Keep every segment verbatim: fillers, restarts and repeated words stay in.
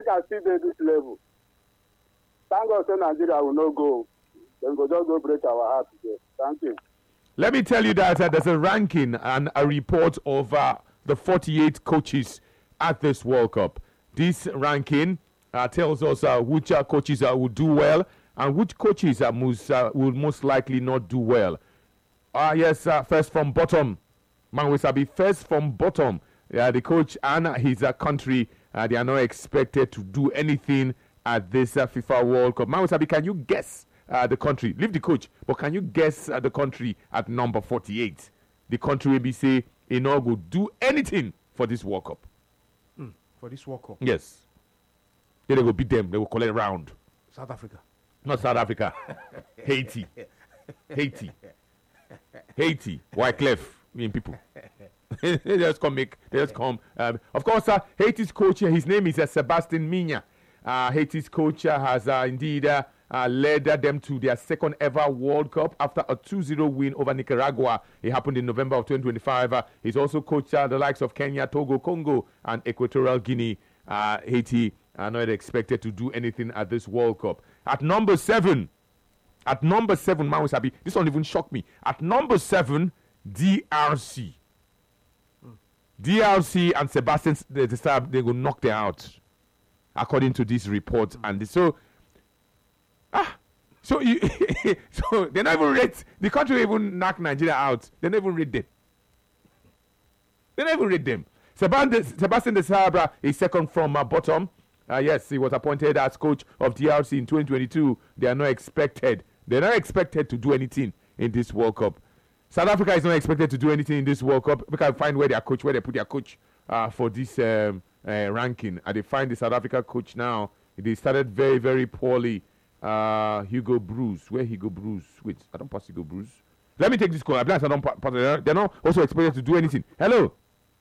Africa still dey this level. Thank God say Nigeria will not go. Then go just go break our heart today. Thank you. Let me tell you that uh, there's a ranking and a report of uh, the forty-eight coaches at this World Cup. This ranking uh, tells us uh, which uh, coaches uh, will do well and which coaches uh, most, uh, will most likely not do well. Uh, yes, uh, first from bottom. Manwesabi, first from bottom. Uh, the coach and his uh, country, uh, they are not expected to do anything at this uh, FIFA World Cup. Manwesabi, can you guess uh, the country? Leave the coach, but can you guess uh, the country at number forty-eight? The country will be say, you know, will do anything for this World Cup. Mm, for this World Cup? Yes. Then they will beat them. They will collect round. South Africa. Not South Africa. Haiti. Haiti. Haiti. Wyclef. mean people. They just come make. They just come. Um, of course, uh, Haiti's coach. His name is uh, Sebastian Minya. Uh, Haiti's coach uh, has uh, indeed uh, uh, led uh, them to their second ever World Cup after a two zero win over Nicaragua. It happened in November of twenty twenty-five. Uh, he's also coached uh, the likes of Kenya, Togo, Congo, and Equatorial Guinea. Uh, Haiti are not expected to do anything at this World Cup. At number seven, at number seven, Mount Sabi, this one even shocked me. At number seven, D R C. Mm. D R C and Sebastian, they, they, start, they will knock them out, according to this report. Mm. And so, ah, so you, so they never rate the country even knock Nigeria out. They never rate them. They never rate them. Sebastian, Sebastian De Sabra is second from uh, bottom. Uh, yes, he was appointed as coach of D R C in twenty twenty-two. They are not expected. They're not expected to do anything in this World Cup. South Africa is not expected to do anything in this World Cup. We can find where their coach, where they put their coach uh, for this um, uh, ranking. And they find the South Africa coach now. They started very, very poorly. Uh, Hugo Bruce. Where Hugo Bruce? Wait, I don't pass Hugo Bruce. Let me take this call. I don't pass. They're not also expected to do anything. Hello.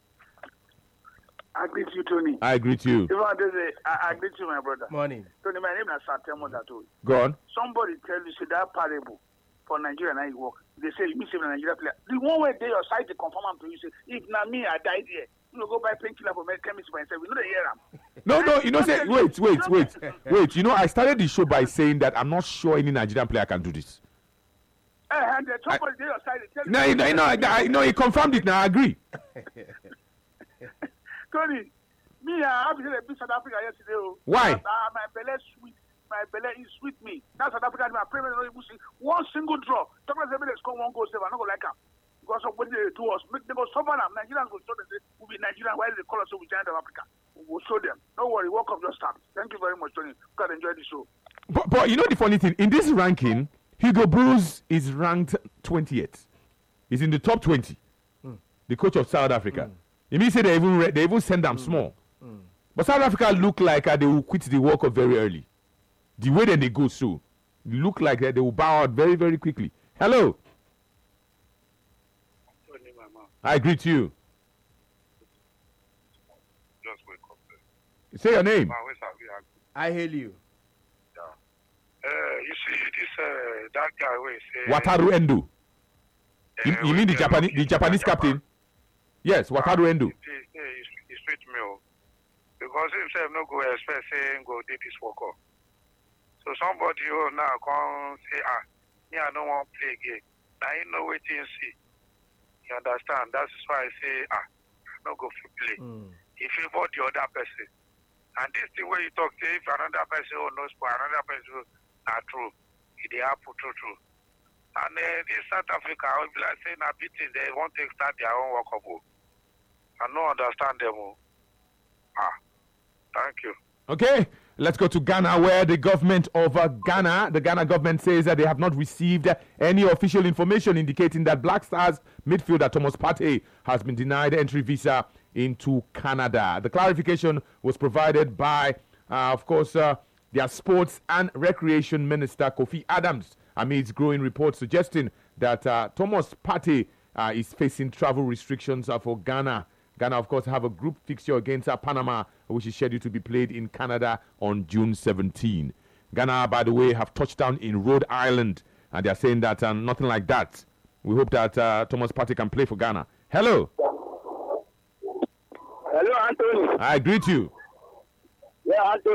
I greet you, Tony. I greet you. Even I, I greet you, my brother. Morning. Tony, my name is Satemo Dato. Go on. Somebody tell you, say that parable for Nigeria and I work. They say, you say Nigeria player. The one way they your side, they confirm them to you, say, if not me, I died here. You know, go buy painkiller for my chemist by myself. We know they hear them. No, no, you know, say, wait, wait, wait, wait. You know, I started the show by saying that I'm not sure any Nigerian player can do this. Uh, and uh, somebody I, they your side, they tell no, you. No, no, no, I, no, he confirmed it now. I agree. Tony, me, I have been a bit South Africa yesterday. Why? Uh, my belly sweet. My belly is sweet me. Now South Africa, my premier don't even see one single draw. Talk about somebody score one goal, save. I'm not gonna like them because of what they do us. They go suffer them. Nigerians go show them. We'll be Nigerian. Why they call us so we giant of Africa? We'll show them. Don't worry. Work up your start. Thank you very much, Tony. You can enjoy the show. But, but you know the funny thing in this ranking, Hugo Bruce is ranked twentieth. He's in the top twenty. Mm. The coach of South Africa. Mm. It means they even re- they even send them mm. small. Mm. But South Africa look like uh, they will quit the World Cup very early. The way that they go so, look like uh, they will bow out very, very quickly. Hello. I greet you. Just wake up. Say your name. I hail you. Yeah. Uh, you see this uh, that guy where say Wataru Endo. Uh, you, you mean the uh, Japanese the Japanese captain? Yes, Wataru uh, Endo. It's sweet meal. Because himself no go expect saying go do this World Cup. So somebody who now come say, ah, me I don't want to play game. Now you know what you see. You understand? That's why I say, ah, no go for play. Mm. If you vote the other person. And this thing where you talk, say if another person who knows for another person not true, it they happen true true. And uh, this South Africa, I will be like saying a beating, they want to start their own World Cup. I don't understand them. Ah, thank you. Okay. Let's go to Ghana, where the government of uh, Ghana, the Ghana government says that they have not received uh, any official information indicating that Black Stars midfielder Thomas Partey has been denied entry visa into Canada. The clarification was provided by, uh, of course, uh, their sports and recreation minister, Kofi Adams, amidst growing reports suggesting that uh, Thomas Partey uh, is facing travel restrictions uh, for Ghana. Ghana, of course, have a group fixture against uh, Panama, which is scheduled to be played in Canada on June seventeenth. Ghana, by the way, have touched down in Rhode Island, and they are saying that uh, nothing like that. We hope that uh, Thomas Partey can play for Ghana. Hello. Hello, Anthony. I greet you. Yeah, Anthony.